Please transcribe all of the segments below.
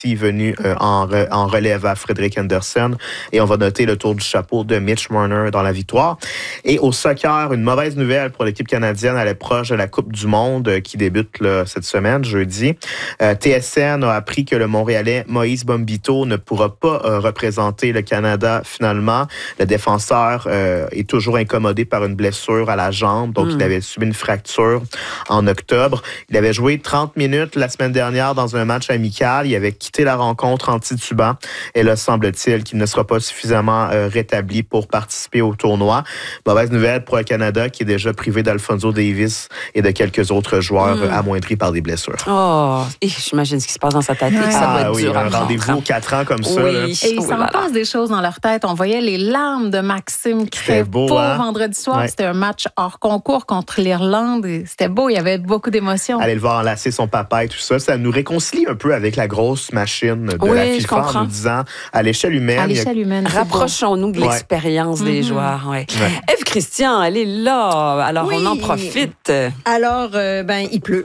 venu en relève à Frederick Anderson. Et on va noter le tour du chapeau de Mitch Marner dans la victoire. Et au soccer, une mauvaise nouvelle pour l'équipe canadienne à l'approche de la Coupe du Monde qui débute là, cette semaine, jeudi. TSN a appris que le Montréalais Moïse Bombito ne pourra pas représenter le Canada finalement. Le défenseur est toujours incommodé par une blessure à la jambe. Donc, il avait subi une fracture en octobre. Il avait joué 30 minutes la semaine dernière dans un match amical. Il avait quitté la rencontre en titubant. Et là, semble-t-il qu'il ne sera pas suffisamment rétabli pour participer au tournoi. Mauvaise nouvelle pour le Canada qui est déjà privé d'Alphonso Davies et de quelques autres joueurs amoindris par des blessures. Oh, j'imagine ce qui se passe dans sa tête. Ça va être dur. Un rendez-vous aux 4 ans comme ça. Là. Et il s'en passe des choses dans leur tête. On voyait les larmes de Maxime qui crève pas vendredi soir. Ouais. C'était un match hors concours contre l'Irlande. C'était beau, il y avait beaucoup d'émotions. Aller le voir enlacer son papa et tout. Ça nous réconcilie un peu avec la grosse machine de la FIFA en nous disant à l'échelle humaine. Rapprochons-nous de l'expérience des joueurs. Ouais. Ève Christian, elle est là. Alors, on en profite. Alors, il pleut.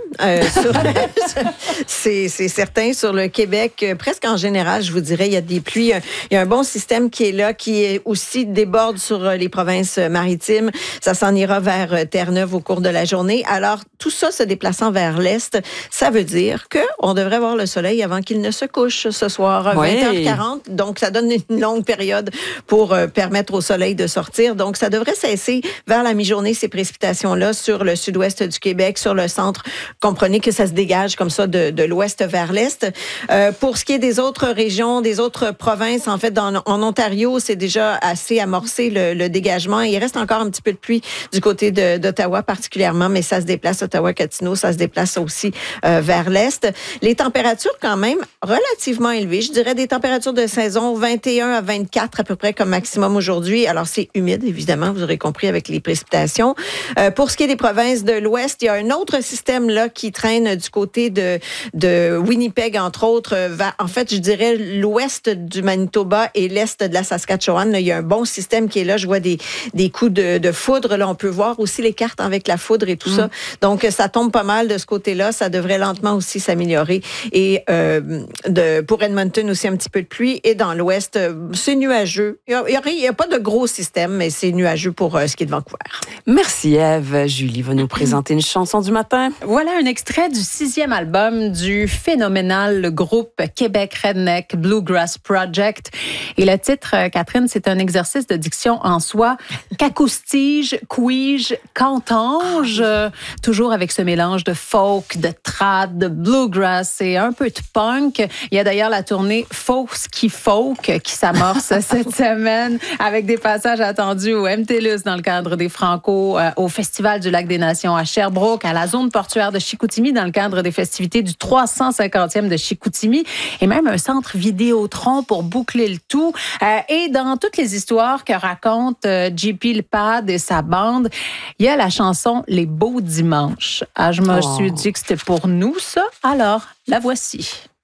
C'est certain. Sur le Québec, presque en général, je vous dirais, il y a des pluies. Il y a un bon système qui est là, qui est aussi déborde sur les provinces maritimes. Ça s'en ira vers Terre-Neuve au cours de la journée. Alors, tout ça se déplaçant vers l'est, ça veut dire qu'on devrait voir le soleil avant qu'il ne se couche ce soir, 20h40. Donc, ça donne une longue période pour permettre au soleil de sortir. Donc, ça devrait cesser vers la mi-journée, ces précipitations-là, sur le sud-ouest du Québec, sur le centre. Comprenez que ça se dégage comme ça de l'ouest vers l'est. Pour ce qui est des autres régions, des autres provinces, en fait, en Ontario, c'est déjà assez amorcé le dégagement. Il reste encore un petit peu de pluie du côté d'Ottawa particulièrement, mais ça se déplace, Ottawa-Gatineau, ça se déplace aussi vers l'est. Les températures quand même relativement élevées. Je dirais des températures de saison 21 à 24 à peu près comme maximum aujourd'hui. Alors, c'est humide, évidemment, vous aurez compris avec les précipitations. Pour ce qui est des provinces de l'ouest, il y a un autre système là qui traîne du côté de Winnipeg, entre autres. En fait, je dirais l'ouest du Manitoba et l'est de la Saskatchewan. Là, il y a un bon système qui est là. Je vois des coups de foudre. Là, on peut voir aussi les cartes avec la foudre et tout ça. Donc, ça tombe pas mal de ce côté-là. Ça devrait lentement aussi s'améliorer. Et pour Edmonton aussi, un petit peu de pluie. Et dans l'ouest, c'est nuageux. Il n'y a pas de gros système, mais c'est nuageux pour ce qui est de Vancouver. Merci, Ève. Julie va nous présenter une chanson du matin. Voilà un extrait du 6e album du phénoménal groupe Québec Redneck Bluegrass Project. Et le titre, Catherine, c'est un exercice de diction en soi. Qu'acoustige, quige, cantange, toujours avec ce mélange de folk, de trad, de bluegrass et un peu de punk. Il y a d'ailleurs la tournée Ski Folk qui s'amorce cette semaine avec des passages attendus au MTLUS dans le cadre des Franco, au Festival du Lac des Nations à Sherbrooke, à la zone portuaire de Chicoutimi dans le cadre des festivités du 350e de Chicoutimi et même un centre Vidéotron pour boucler le tout. Et dans toutes les histoires que raconte JP Lepad et sa bande, il y a la chanson Les Beaux Dimanches. Je me suis dit que c'était pour nous, ça. Alors, la voici.